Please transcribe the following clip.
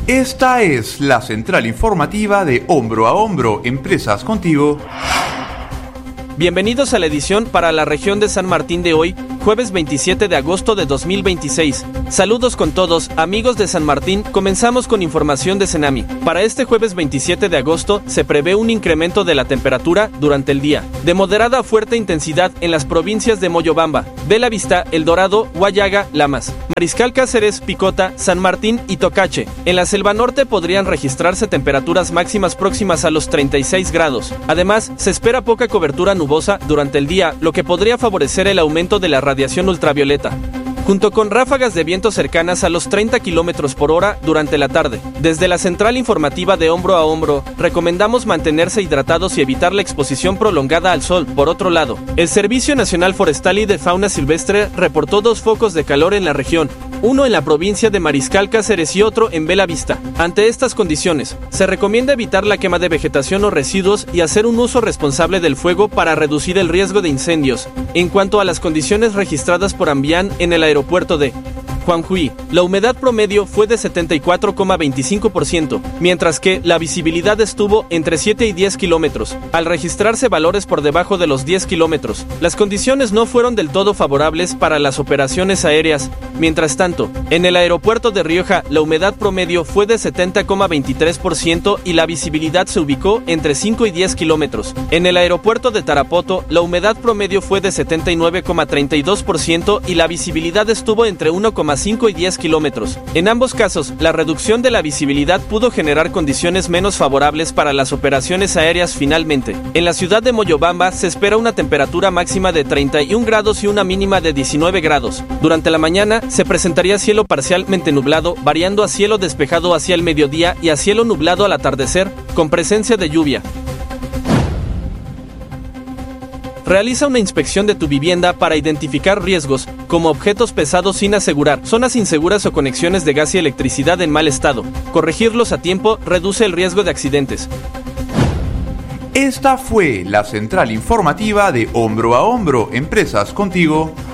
Esta es la central informativa de Hombro a Hombro, Empresas Contigo. Bienvenidos a la edición para la región de San Martín de hoy, jueves 27 de agosto de 2026. Saludos con todos, amigos de San Martín. Comenzamos con información de Cenami. Para este jueves 27 de agosto se prevé un incremento de la temperatura durante el día, de moderada a fuerte intensidad en las provincias de Moyobamba, Belavista, El Dorado, Huallaga, Lamas, Mariscal Cáceres, Picota, San Martín y Tocache. En la selva norte podrían registrarse temperaturas máximas próximas a los 36 grados. Además, se espera poca cobertura nubosa durante el día, lo que podría favorecer el aumento de la radiación ultravioleta, junto con ráfagas de viento cercanas a los 30 km por hora durante la tarde. Desde la central informativa de Hombro a Hombro, recomendamos mantenerse hidratados y evitar la exposición prolongada al sol. Por otro lado, el Servicio Nacional Forestal y de Fauna Silvestre reportó 2 focos de calor en la región, uno en la provincia de Mariscal Cáceres y otro en Belavista. Ante estas condiciones, se recomienda evitar la quema de vegetación o residuos y hacer un uso responsable del fuego para reducir el riesgo de incendios. En cuanto a las condiciones registradas por Ambián en el aeropuerto de Juanjuy, la humedad promedio fue de 74,25%, mientras que la visibilidad estuvo entre 7 y 10 kilómetros, al registrarse valores por debajo de los 10 kilómetros. Las condiciones no fueron del todo favorables para las operaciones aéreas. Mientras tanto, en el aeropuerto de Rioja, la humedad promedio fue de 70,23% y la visibilidad se ubicó entre 5 y 10 kilómetros. En el aeropuerto de Tarapoto, la humedad promedio fue de 79,32% y la visibilidad estuvo entre 1,5 y 10 kilómetros. En ambos casos, la reducción de la visibilidad pudo generar condiciones menos favorables para las operaciones aéreas. Finalmente, en la ciudad de Moyobamba se espera una temperatura máxima de 31 grados y una mínima de 19 grados. Durante la mañana se presentaría cielo parcialmente nublado, variando a cielo despejado hacia el mediodía y a cielo nublado al atardecer, con presencia de lluvia. Realiza una inspección de tu vivienda para identificar riesgos, como objetos pesados sin asegurar, zonas inseguras o conexiones de gas y electricidad en mal estado. Corregirlos a tiempo reduce el riesgo de accidentes. Esta fue la central informativa de Hombro a Hombro, Empresas Contigo.